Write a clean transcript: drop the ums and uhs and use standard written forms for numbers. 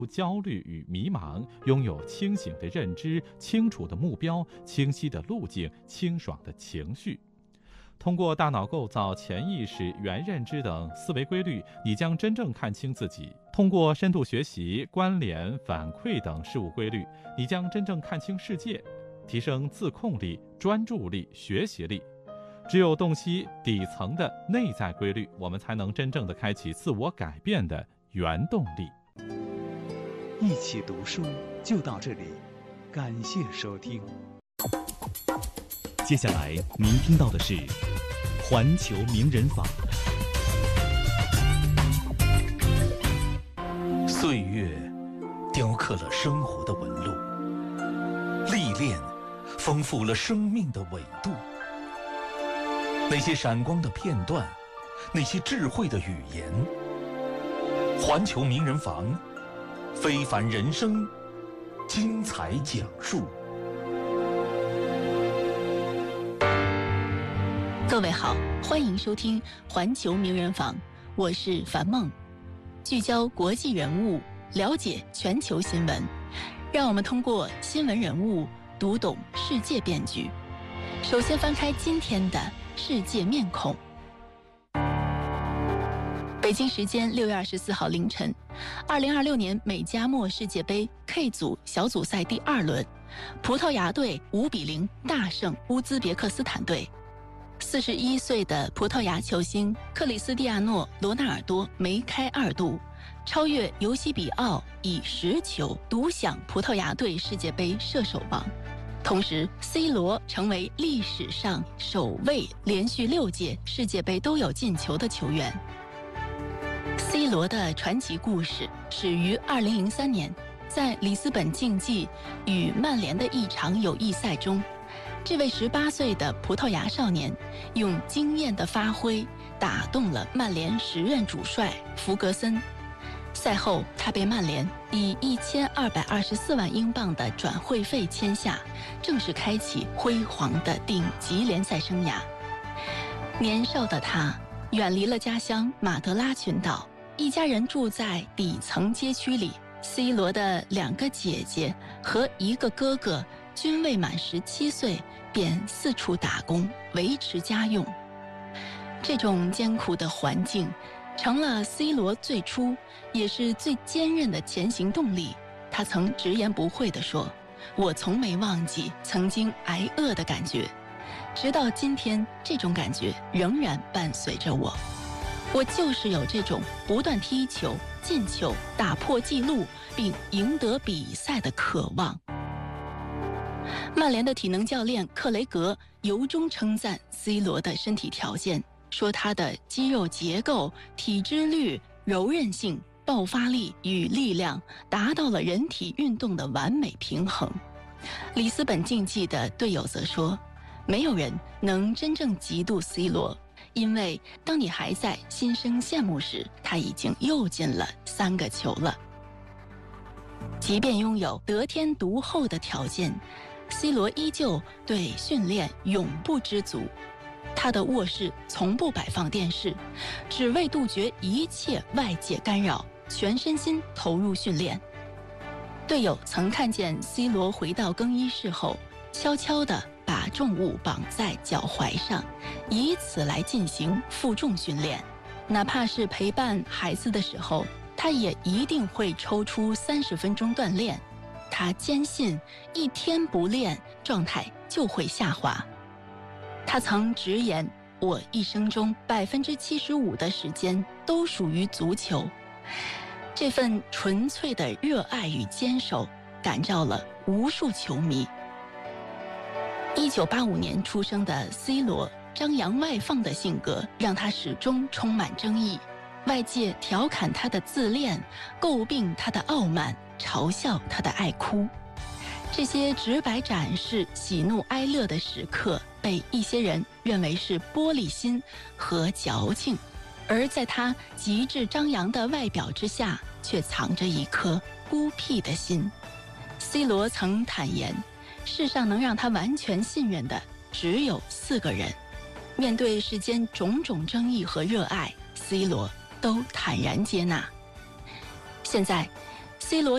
焦虑与迷茫，拥有清醒的认知、清楚的目标、清晰的路径、清爽的情绪。通过大脑构造、潜意识、原认知等思维规律，你将真正看清自己。通过深度学习、关联、反馈等事物规律，你将真正看清世界，提升自控力、专注力、学习力。只有洞悉底层的内在规律，我们才能真正的开启自我改变的原动力。 一起读书就到这里，感谢收听。 接下来您听到的是环球名人坊。 岁月雕刻了生活的纹路，历练丰富了生命的纬度。那些闪光的片段，那些智慧的语言，环球名人坊，非凡人生，精彩讲述。 各位好，欢迎收听环球名人坊，我是樊梦，聚焦国际人物，了解全球新闻，让我们通过新闻人物读懂世界变局。首先翻开今天的世界面孔。北京时间6月24号凌晨，2026年美加墨世界杯 K 组小组赛第2轮，葡萄牙队5-0大胜乌兹别克斯坦队。41岁的葡萄牙球星克里斯蒂亚诺·罗纳尔多梅开2度，超越尤西比奥，以10球独享葡萄牙队世界杯射手王。同时 C 罗成为历史上首位连续6届世界杯都有进球的球员。C 罗的传奇故事始于2003年，在里斯本竞技与曼联的一场友谊赛中，这位18岁的葡萄牙少年用惊艳的发挥打动了曼联时任主帅弗格森。赛后，他被曼联以1224万英镑的转会费签下，正式开启辉煌的顶级联赛生涯。年少的他远离了家乡马德拉群岛，一家人住在底层街区里。C 罗的2个姐姐和1个哥哥均未满17岁，便四处打工维持家用。这种艰苦的环境成了 C 罗最初也是最坚韧的前行动力。他曾直言不讳地说：“我从没忘记曾经挨饿的感觉，直到今天，这种感觉仍然伴随着我。我就是有这种不断踢球、进球、打破纪录并赢得比赛的渴望。”曼联的体能教练克雷格由衷称赞 C 罗的身体条件，说他的肌肉结构、体脂率、柔韧性、爆发力与力量达到了人体运动的完美平衡。里斯本竞技的队友则说，没有人能真正嫉妒 C 罗，因为当你还在心生羡慕时，他已经又进了3个球了。即便拥有得天独厚的条件， C 罗依旧对训练永不知足。他的卧室从不摆放电视，只为杜绝一切外界干扰，全身心投入训练。队友曾看见 C 罗回到更衣室后，悄悄地把重物绑在脚踝上，以此来进行负重训练。哪怕是陪伴孩子的时候，他也一定会抽出30分钟锻炼。他坚信一天不练，状态就会下滑。他曾直言，我一生中75%的时间都属于足球。这份纯粹的热爱与坚守感召了无数球迷。1985年出生的 C 罗张扬外放的性格让他始终充满争议，外界调侃他的自恋，诟病他的傲慢，嘲笑他的爱哭。这些直白展示喜怒哀乐的时刻，被一些人认为是玻璃心和矫情，而在他极致张扬的外表之下，却藏着一颗孤僻的心。C 罗曾坦言，世上能让他完全信任的只有4个人。面对世间种种争议和热爱， C 罗都坦然接纳。现在 C 罗